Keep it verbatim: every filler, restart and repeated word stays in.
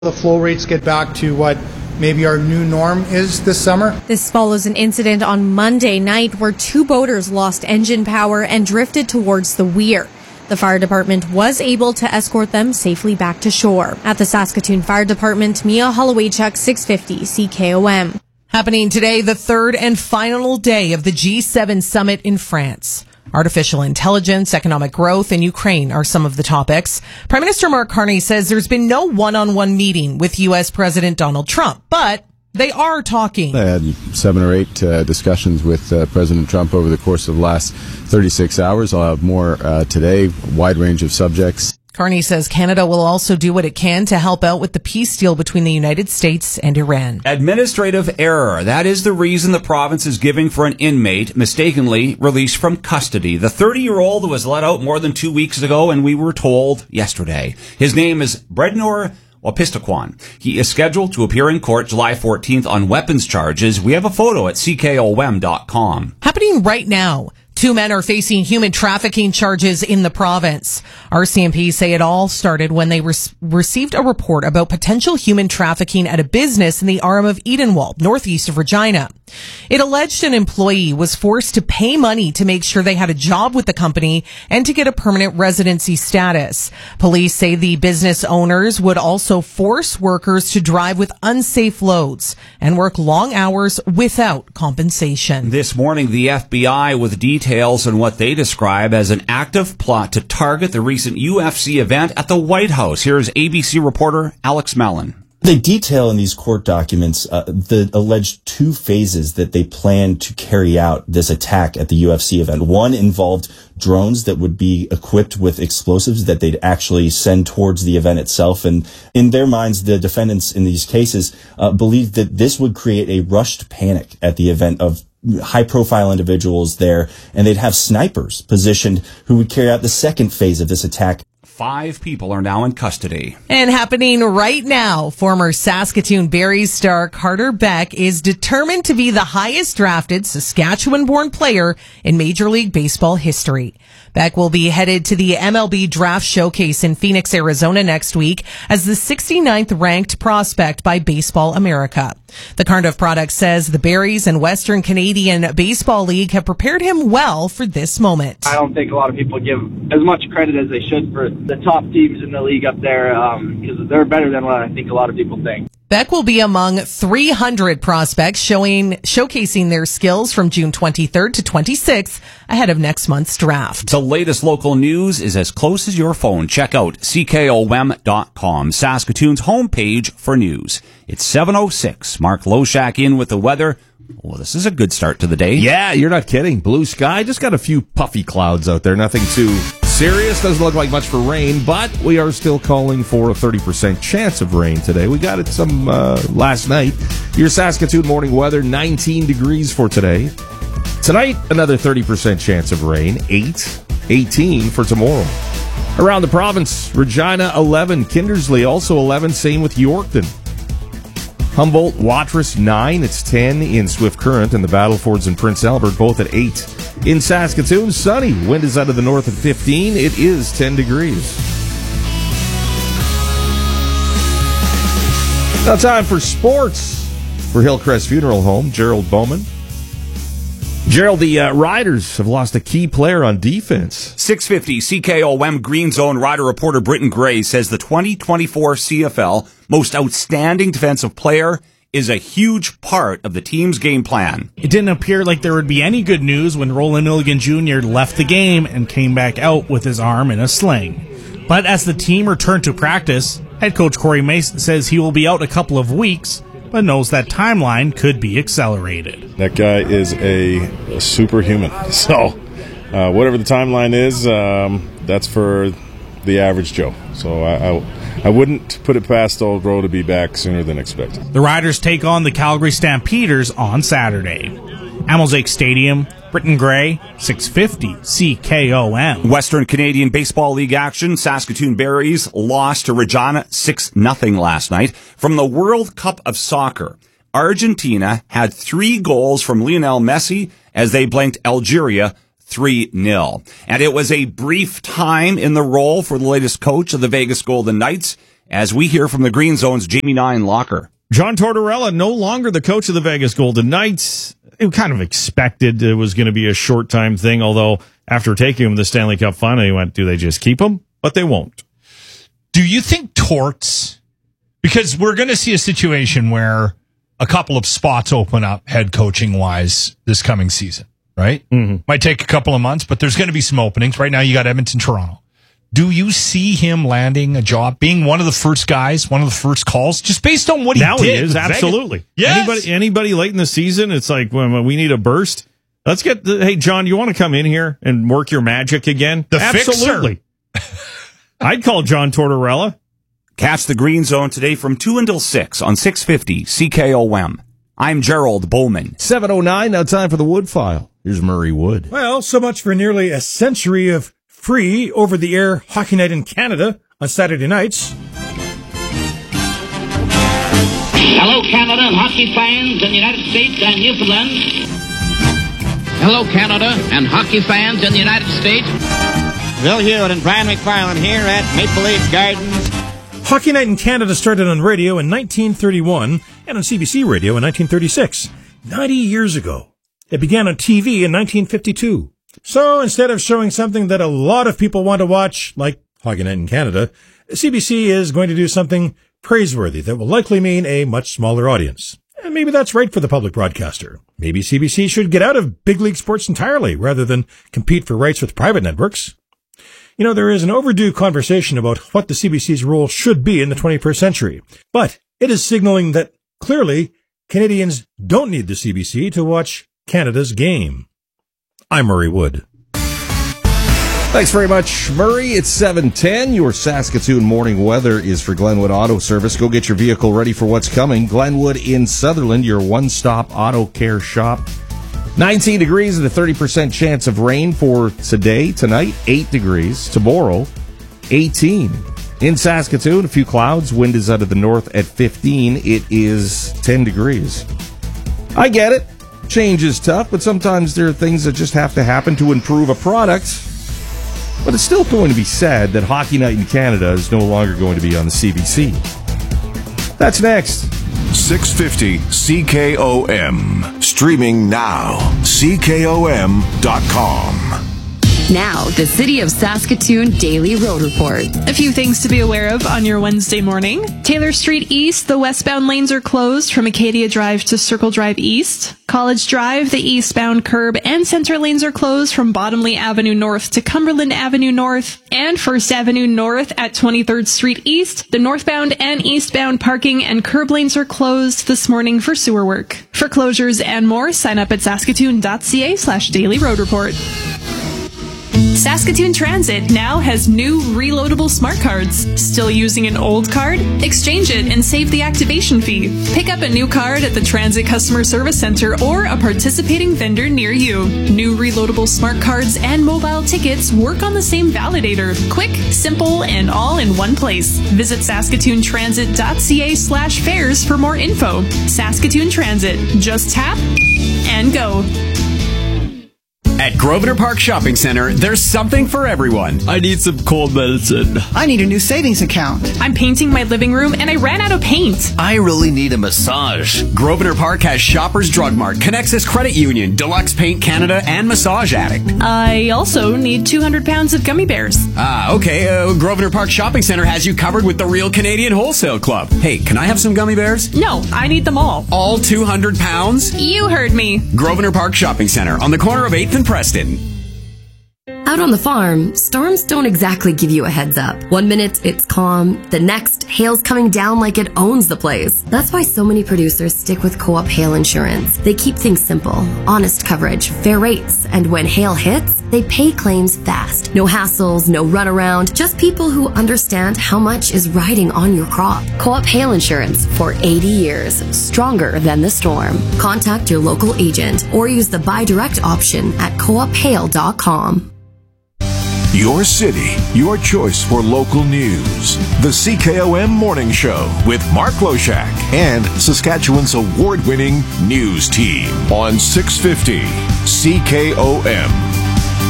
the flow rates get back to what maybe our new norm is this summer. This follows an incident on Monday night where two boaters lost engine power and drifted towards the weir. The fire department was able to escort them safely back to shore. At the Saskatoon Fire Department, Mia Hollowaychuk, six fifty C K O M. Happening today, the third and final day of the G seven summit in France. Artificial intelligence, economic growth, and Ukraine are some of the topics. Prime Minister Mark Carney says there's been no one-on-one meeting with U S President Donald Trump, but they are talking. I had seven or eight uh, discussions with uh, President Trump over the course of the last thirty-six hours. I'll have more uh, today, a wide range of subjects. Carney says Canada will also do what it can to help out with the peace deal between the United States and Iran. Administrative error. That is the reason the province is giving for an inmate mistakenly released from custody. The thirty-year-old was let out more than two weeks ago, and we were told yesterday. His name is Brednor Wapistaquan. He is scheduled to appear in court July fourteenth on weapons charges. We have a photo at C K O M dot com. Happening right now. Two men are facing human trafficking charges in the province. R C M P say it all started when they re- received a report about potential human trafficking at a business in the Arm of Edenwald, northeast of Regina. It alleged an employee was forced to pay money to make sure they had a job with the company and to get a permanent residency status. Police say the business owners would also force workers to drive with unsafe loads and work long hours without compensation. This morning, the F B I with details on what they describe as an active plot to target the recent U F C event at the White House. Here's A B C reporter Alex Mellon. They detail in these court documents uh, the alleged two phases that they plan to carry out this attack at the U F C event. One involved drones that would be equipped with explosives that they'd actually send towards the event itself. And in their minds, the defendants in these cases uh, believed that this would create a rushed panic at the event of high-profile individuals there, and they'd have snipers positioned who would carry out the second phase of this attack. Five people are now in custody. And happening right now, former Saskatoon Berries star Carter Beck is determined to be the highest drafted Saskatchewan-born player in Major League Baseball history. Beck will be headed to the M L B Draft Showcase in Phoenix, Arizona next week as the sixty-ninth ranked prospect by Baseball America. The Cardiff product says the Berries and Western Canadian Baseball League have prepared him well for this moment. I don't think a lot of people give as much credit as they should for the top teams in the league up there um, because they're better than what I think a lot of people think. Beck will be among three hundred prospects showing showcasing their skills from June twenty-third to twenty-sixth ahead of next month's draft. The latest local news is as close as your phone. Check out C K O M dot com, Saskatoon's homepage for news. It's seven oh six. Mark Loshak in with the weather. Well, this is a good start to the day. Yeah, you're not kidding. Blue sky, just got a few puffy clouds out there. Nothing too serious. Doesn't look like much for rain, but we are still calling for a thirty percent chance of rain today. We got it some uh, last night. Your Saskatoon morning weather, nineteen degrees for today. Tonight, another thirty percent chance of rain, eight, eighteen for tomorrow. Around the province, Regina, eleven. Kindersley, also eleven. Same with Yorkton. Humboldt, Watrous, nine. It's ten in Swift Current, and the Battlefords and Prince Albert, both at eight. In Saskatoon, sunny. Wind is out of the north at fifteen. It is ten degrees. Now time for sports for Hillcrest Funeral Home. Gerald Bowman. Gerald, the uh, Riders have lost a key player on defense. six fifty C K O M Green Zone Rider reporter Britton Gray says the twenty twenty-four C F L Most Outstanding Defensive Player is a huge part of the team's game plan. It didn't appear like there would be any good news when Roland Milligan Junior left the game and came back out with his arm in a sling. But as the team returned to practice, head coach Corey Mason says he will be out a couple of weeks, but knows that timeline could be accelerated. That guy is a, a superhuman. So uh, whatever the timeline is, um, that's for the average Joe. So I, I, I wouldn't put it past Old Rowe to be back sooner than expected. The Riders take on the Calgary Stampeders on Saturday. Amosake Stadium, Britton Gray, six fifty C K O M. Western Canadian Baseball League action. Saskatoon Berries lost to Regina six nothing last night. From the World Cup of Soccer, Argentina had three goals from Lionel Messi as they blanked Algeria three nil. And it was a brief time in the role for the latest coach of the Vegas Golden Knights as we hear from the Green Zone's Jamie Nine Locker. John Tortorella, no longer the coach of the Vegas Golden Knights. It kind of expected it was going to be a short-time thing, although after taking him to the Stanley Cup final, he went, do they just keep him? But they won't. Do you think Torts, because we're going to see a situation where a couple of spots open up head coaching wise this coming season, right? Mm-hmm. Might take a couple of months, but there's going to be some openings. Right now you got Edmonton, Toronto. Do you see him landing a job, being one of the first guys, one of the first calls, just based on what he now did? Now he is, with absolutely. Vegas? Yes. Anybody, anybody late in the season, it's like, when we need a burst. Let's get the, hey, John, you want to come in here and work your magic again? The absolutely. I'd call John Tortorella. Catch the Green Zone today from two until six on six fifty C K O M. I'm Gerald Bowman. seven oh nine, now time for the Wood File. Here's Murray Wood. Well, so much for nearly a century of free over-the-air hockey night in Canada on Saturday nights. Hello, Canada and hockey fans in the United States and Newfoundland. Hello, Canada and hockey fans in the United States. Bill Hewitt and Brian McFarland here at Maple Leaf Gardens. Hockey Night in Canada started on radio in nineteen thirty-one and on C B C Radio in nineteen thirty-six, ninety years ago. It began on T V in nineteen fifty-two. So instead of showing something that a lot of people want to watch, like Hockey Night in Canada, C B C is going to do something praiseworthy that will likely mean a much smaller audience. And maybe that's right for the public broadcaster. Maybe C B C should get out of big league sports entirely rather than compete for rights with private networks. You know, there is an overdue conversation about what the C B C's role should be in the twenty-first century. But it is signaling that clearly Canadians don't need the C B C to watch Canada's game. I'm Murray Wood. Thanks very much, Murray. It's seven ten. Your Saskatoon morning weather is for Glenwood Auto Service. Go get your vehicle ready for what's coming. Glenwood in Sutherland, your one-stop auto care shop. nineteen degrees and a thirty percent chance of rain for today, tonight. eight degrees. Tomorrow, eighteen. In Saskatoon, a few clouds. Wind is out of the north at fifteen. It is ten degrees. I get it. Change is tough, but sometimes there are things that just have to happen to improve a product. But it's still going to be sad that Hockey Night in Canada is no longer going to be on the C B C. That's next. six fifty C K O M. Streaming now. C K O M dot com. Now, the City of Saskatoon Daily Road Report. A few things to be aware of on your Wednesday morning. Taylor Street East, the westbound lanes are closed from Acadia Drive to Circle Drive East. College Drive, the eastbound curb and center lanes are closed from Bottomley Avenue North to Cumberland Avenue North. And First Avenue North at twenty-third Street East, the northbound and eastbound parking and curb lanes are closed this morning for sewer work. For closures and more, sign up at saskatoon.ca slash daily road report. Saskatoon Transit now has new reloadable smart cards. Still using an old card? Exchange it and save the activation fee. Pick up a new card at the Transit Customer Service Center or a participating vendor near you. New reloadable smart cards and mobile tickets work on the same validator. Quick, simple, and all in one place. Visit saskatoontransit.ca slash fares for more info. Saskatoon Transit. Just tap and go. At Grosvenor Park Shopping Center, there's something for everyone. I need some cold medicine. I need a new savings account. I'm painting my living room and I ran out of paint. I really need a massage. Grosvenor Park has Shoppers Drug Mart, Connexus Credit Union, Deluxe Paint Canada, and Massage Addict. I also need two hundred pounds of gummy bears. Ah, okay. Uh, Grosvenor Park Shopping Center has you covered with the Real Canadian Wholesale Club. Hey, can I have some gummy bears? No, I need them all. All two hundred pounds? You heard me. Grosvenor Park Shopping Center on the corner of eighth and Preston. Out on the farm, storms don't exactly give you a heads up. One minute it's calm, the next, hail's coming down like it owns the place. That's why so many producers stick with Co-op Hail Insurance. They keep things simple, honest coverage, fair rates, and when hail hits, they pay claims fast. No hassles, no runaround, just people who understand how much is riding on your crop. Co-op Hail Insurance for eighty years, stronger than the storm. Contact your local agent or use the buy direct option at co op hail dot com. Your city, your choice for local news. The C K O M Morning Show with Mark Loshak and Saskatchewan's award-winning news team on six fifty C K O M.